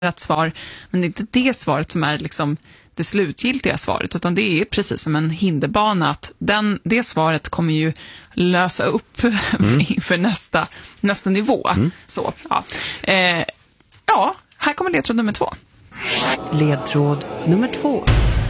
rätt svar, men det är inte det svaret som är liksom det slutgiltiga svaret, utan det är precis som en hinderbana, att det svaret kommer ju lösa upp för nästa nivå. Så, ja. Ja, här kommer ledtråd nummer 2. Ledtråd nummer 2.